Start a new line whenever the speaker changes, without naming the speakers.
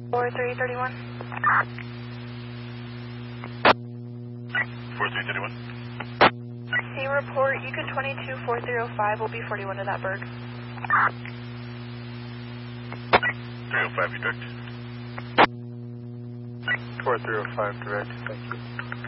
4331.
4331.
See report, Yukon 22405 will be 41 to that bird.
305, you direct.
4305 direct, thank you.